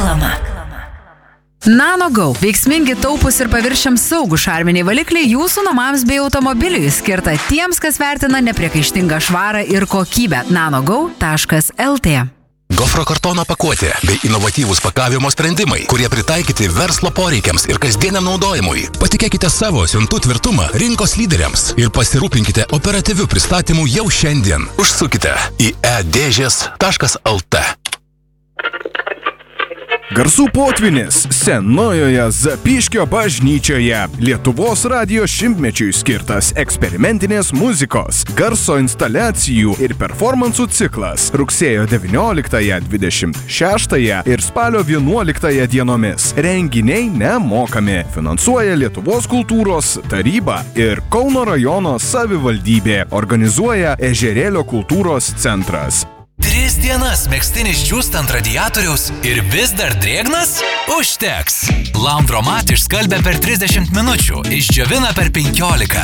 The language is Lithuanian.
reklama. Nano Go. Veiksmingi, taupūs ir paviršiams saugų šarminiai valikliai jūsų namams bei automobiliui, skirta tiems, kas vertina nepriekaištingą švarą ir kokybę. nanogo.lt. Gofro kartono pakuotė bei inovatyvūs pakavimo sprendimai, kurie pritaikyti verslo poreikiams ir kasdieniam naudojimui. Patikėkite savo siuntų tvirtumą rinkos lyderiams ir pasirūpinkite operatyvių pristatymų jau šiandien. Užsukite į edėžės.lt. Garsų potvinis senojoje Zapyškio bažnyčioje. Lietuvos radijo šimtmečiui skirtas eksperimentinės muzikos, garso instaliacijų ir performansų ciklas. Rugsėjo 19, 26 ir spalio 11 dienomis. Renginiai nemokami. Finansuoja Lietuvos kultūros taryba ir Kauno rajono savivaldybė. Organizuoja Ežerėlio kultūros centras. 3 dienas megztinis džiūsta ant radiatoriaus ir vis dar drėgnas? Užteks! Laundromat išskalbia per 30 minučių, išdžiovina per 15.